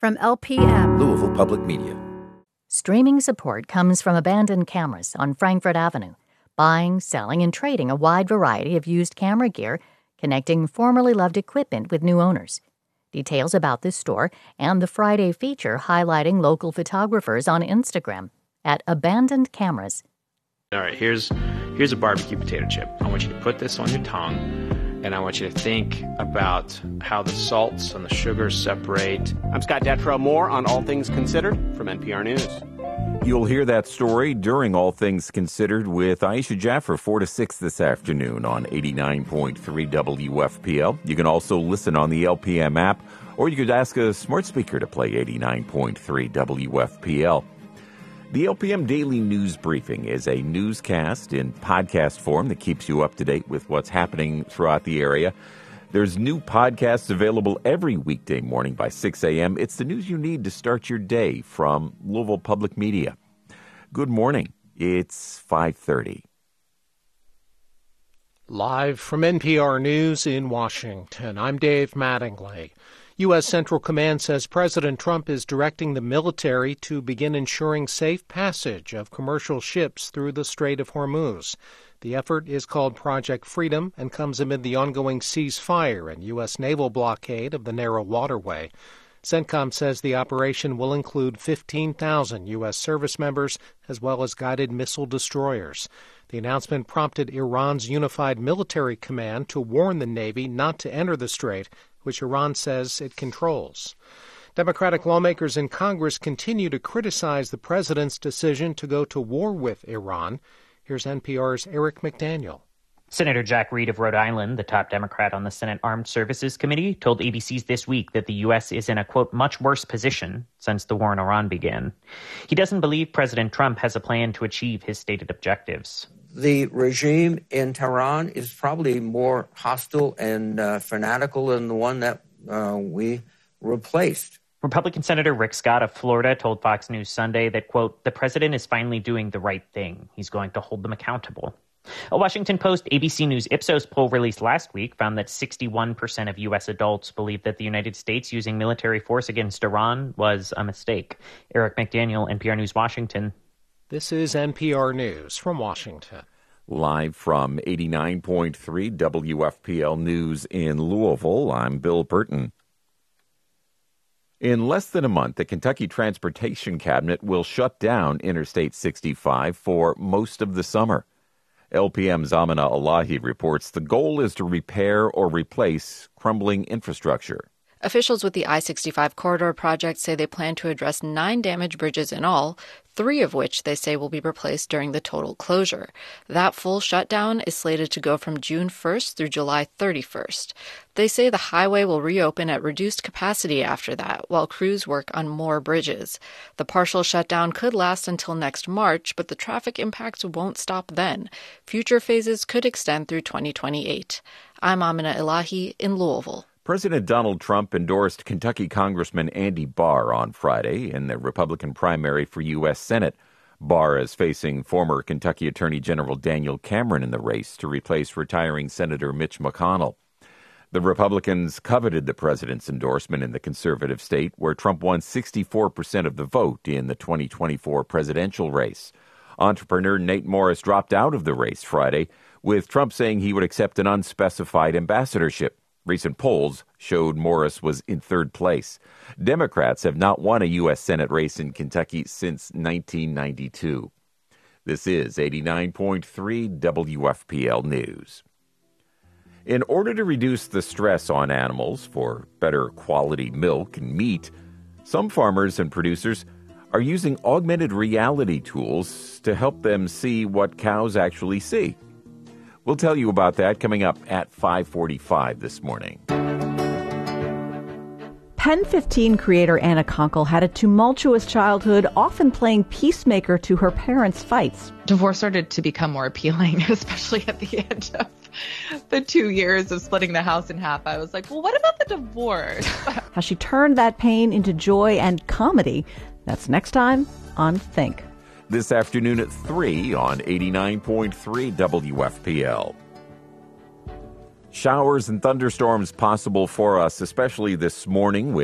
From LPM, Louisville Public Media. Streaming support comes from Abandoned Cameras on Frankfort Avenue, buying, selling, and trading a wide variety of used camera gear, connecting formerly loved equipment with new owners. Details about this store and the Friday feature highlighting local photographers on Instagram at Abandoned Cameras. All right, here's a barbecue potato chip. I want you to put this on your tongue, and I want you to think about how the salts and the sugars separate. I'm Scott Detrow. More on All Things Considered from NPR News. You'll hear that story during All Things Considered with Aisha Jaffer, 4 to 6 this afternoon on 89.3 WFPL. You can also listen on the LPM app, or you could ask a smart speaker to play 89.3 WFPL. The LPM Daily News Briefing is a newscast in podcast form that keeps you up to date with what's happening throughout the area. There's new podcasts available every weekday morning by 6 a.m. It's the news you need to start your day from Louisville Public Media. Good morning. It's 5:30. Live from NPR News in Washington, I'm Dave Mattingly. U.S. Central Command says President Trump is directing the military to begin ensuring safe passage of commercial ships through the Strait of Hormuz. The effort is called Project Freedom and comes amid the ongoing ceasefire and U.S. naval blockade of the narrow waterway. CENTCOM says the operation will include 15,000 U.S. service members as well as guided missile destroyers. The announcement prompted Iran's Unified Military Command to warn the Navy not to enter the strait, which Iran says it controls. Democratic lawmakers in Congress continue to criticize the president's decision to go to war with Iran. Here's NPR's Eric McDaniel. Senator Jack Reed of Rhode Island, the top Democrat on the Senate Armed Services Committee, told ABC's This Week that the U.S. is in a, quote, much worse position since the war in Iran began. He doesn't believe President Trump has a plan to achieve his stated objectives. The regime in Tehran is probably more hostile and fanatical than the one that we replaced. Republican Senator Rick Scott of Florida told Fox News Sunday that, quote, the president is finally doing the right thing. He's going to hold them accountable. A Washington Post ABC News Ipsos poll released last week found that 61% of U.S. adults believe that the United States using military force against Iran was a mistake. Eric McDaniel, NPR News, Washington. This is NPR News from Washington. Live from 89.3 WFPL News in Louisville, I'm Bill Burton. In less than a month, the Kentucky Transportation Cabinet will shut down Interstate 65 for most of the summer. LPM's Amina Elahi reports the goal is to repair or replace crumbling infrastructure. Officials with the I-65 corridor project say they plan to address 9 damaged bridges in all, 3 of which they say will be replaced during the total closure. That full shutdown is slated to go from June 1st through July 31st. They say the highway will reopen at reduced capacity after that, while crews work on more bridges. The partial shutdown could last until next March, but the traffic impacts won't stop then. Future phases could extend through 2028. I'm Amina Elahi in Louisville. President Donald Trump endorsed Kentucky Congressman Andy Barr on Friday in the Republican primary for U.S. Senate. Barr is facing former Kentucky Attorney General Daniel Cameron in the race to replace retiring Senator Mitch McConnell. The Republicans coveted the president's endorsement in the conservative state, where Trump won 64% of the vote in the 2024 presidential race. Entrepreneur Nate Morris dropped out of the race Friday, with Trump saying he would accept an unspecified ambassadorship. Recent polls showed Morris was in third place. Democrats have not won a U.S. Senate race in Kentucky since 1992. This is 89.3 WFPL News. In order to reduce the stress on animals for better quality milk and meat, some farmers and producers are using augmented reality tools to help them see what cows actually see. We'll tell you about that coming up at 5:45 this morning. Pen 15 creator Anna Konkle had a tumultuous childhood, often playing peacemaker to her parents' fights. Divorce started to become more appealing, especially at the end of the 2 years of splitting the house in half. I was like, well, what about the divorce? How she turned that pain into joy and comedy. That's next time on Think. This afternoon at 3 on 89.3 WFPL. Showers and thunderstorms possible for us, especially this morning with